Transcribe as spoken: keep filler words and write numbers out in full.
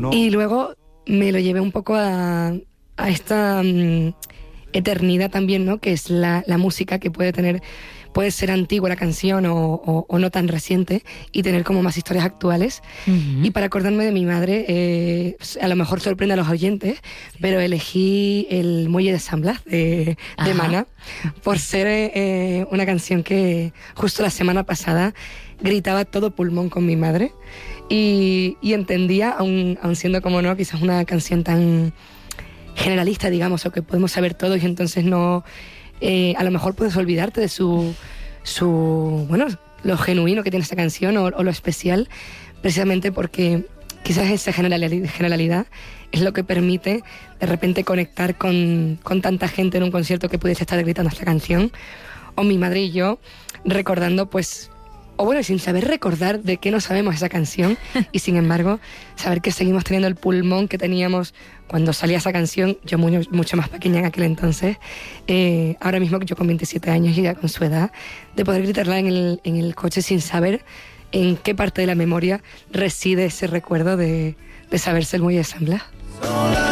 No. Y luego me lo llevé un poco a, a esta um, eternidad también, ¿no? Que es la, la música que puede tener, puede ser antigua la canción o, o, o no tan reciente y tener como más historias actuales. Uh-huh. Y para acordarme de mi madre, eh, a lo mejor sorprende a los oyentes, pero elegí el Muelle de San Blas de, de Maná por ser eh, una canción que justo la semana pasada gritaba todo pulmón con mi madre y, y entendía, aun, aun siendo como no, quizás una canción tan generalista, digamos, o que podemos saber todos y entonces no... Eh, a lo mejor puedes olvidarte de su, su, bueno, lo genuino que tiene esta canción o, o lo especial, precisamente porque quizás esa generalidad, generalidad es lo que permite de repente conectar con, con tanta gente en un concierto que pudiese estar gritando esta canción, o mi madre y yo recordando pues... O bueno, sin saber recordar de qué no sabemos esa canción y sin embargo saber que seguimos teniendo el pulmón que teníamos cuando salía esa canción, yo muy, mucho más pequeña en aquel entonces, eh, ahora mismo yo con veintisiete años y ya con su edad, de poder gritarla en el, en el coche sin saber en qué parte de la memoria reside ese recuerdo de, de saberse el Muelle de San Blas.